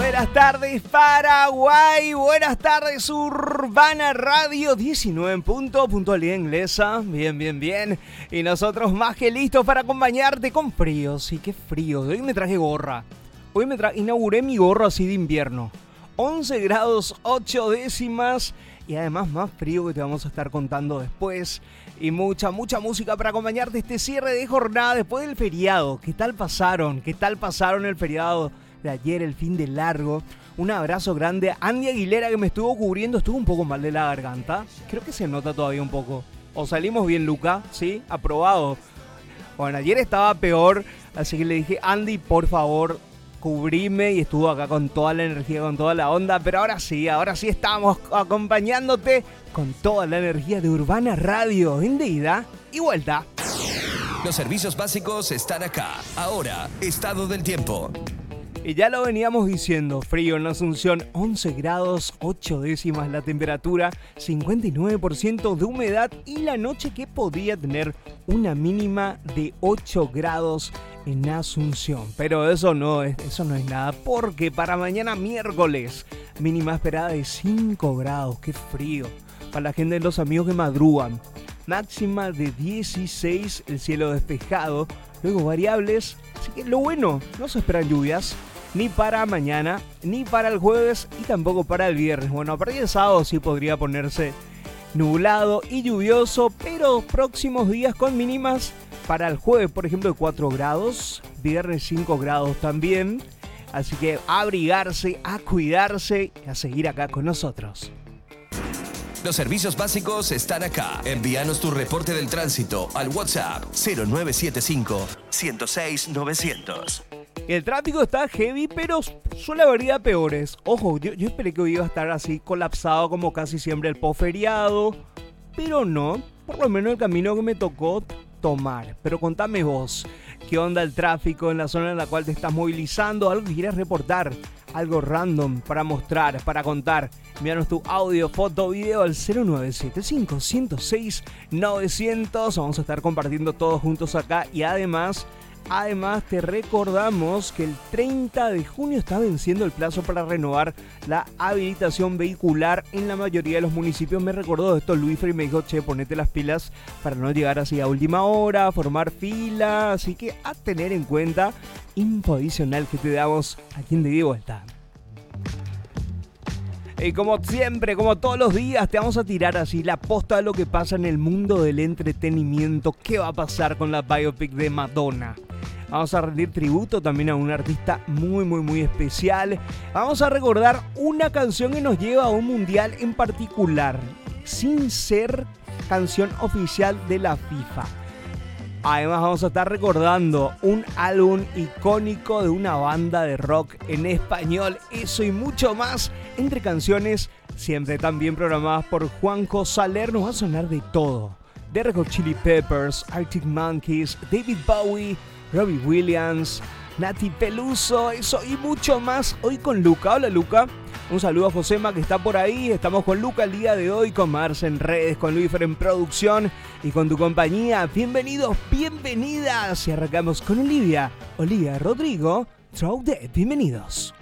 Buenas tardes Paraguay, buenas tardes Urbana Radio 19 en punto, puntualidad inglesa, bien. Y nosotros más que listos para acompañarte con frío, sí, qué frío. Hoy me traje gorra, inauguré mi gorra así de invierno. 11 grados 8 décimas y además más frío que te vamos a estar contando después. Y mucha música para acompañarte este cierre de jornada después del feriado. ¿Qué tal pasaron el feriado de ayer, el fin de largo? Un abrazo grande a Andy Aguilera que me estuvo cubriendo. Estuvo un poco mal de la garganta. Creo que se nota todavía un poco. ¿O salimos bien, Luca? ¿Sí? ¿Aprobado? Bueno, ayer estaba peor, así que le dije, Andy, por favor, cubrime, y estuvo acá con toda la energía, con toda la onda. Pero ahora sí estamos acompañándote con toda la energía de Urbana Radio, en de ida y vuelta. Los servicios básicos están acá. Ahora, estado del tiempo. Y ya lo veníamos diciendo, frío en Asunción, 11 grados 8 décimas la temperatura, 59% de humedad y la noche que podría tener una mínima de 8 grados en Asunción. Pero eso no es nada, porque para mañana miércoles, mínima esperada de 5 grados, qué frío. Para la gente de los amigos que madrugan, máxima de 16, el cielo despejado, luego variables, así que lo bueno, no se esperan lluvias. Ni para mañana, ni para el jueves y tampoco para el viernes. Bueno, a partir del sábado sí podría ponerse nublado y lluvioso, pero próximos días con mínimas para el jueves, por ejemplo, de 4 grados, viernes 5 grados también. Así que a abrigarse, a cuidarse y a seguir acá con nosotros. Los servicios básicos están acá. Envíanos tu reporte del tránsito al WhatsApp 0975 106 900. El tráfico está heavy, pero suele haber días peores. Ojo, yo esperé que hoy iba a estar así colapsado como casi siempre el posferiado, pero no, por lo menos el camino que me tocó tomar. Pero contame vos, ¿qué onda el tráfico en la zona en la cual te estás movilizando? ¿Algo que quieras reportar? Algo random para mostrar, para contar. Envíanos tu audio, foto, video al 0975 106 900. Vamos a estar compartiendo todos juntos acá y además te recordamos que el 30 de junio está venciendo el plazo para renovar la habilitación vehicular en la mayoría de los municipios. Me recordó esto Luisfer y me dijo, che, ponete las pilas para no llegar así a última hora, formar fila. Así que a tener en cuenta, info adicional que te damos aquí en De Ida y Vuelta. Y como siempre, como todos los días, te vamos a tirar así la posta de lo que pasa en el mundo del entretenimiento. ¿Qué va a pasar con la biopic de Madonna? Vamos a rendir tributo también a un artista muy especial. Vamos a recordar una canción que nos lleva a un mundial en particular, sin ser canción oficial de la FIFA. Además vamos a estar recordando un álbum icónico de una banda de rock en español. Eso y mucho más entre canciones siempre también programadas por Juanjo Saler. Nos va a sonar de todo. The Red Hot Chili Peppers, Arctic Monkeys, David Bowie, Robbie Williams, Nati Peluso, eso y mucho más hoy con Luca. Hola Luca, un saludo a Josema que está por ahí. Estamos con Luca el día de hoy, con Marce en redes, con Luisfer en producción y con tu compañía. Bienvenidos, bienvenidas. Y arrancamos con Olivia Rodrigo, Throw Dead. Bienvenidos.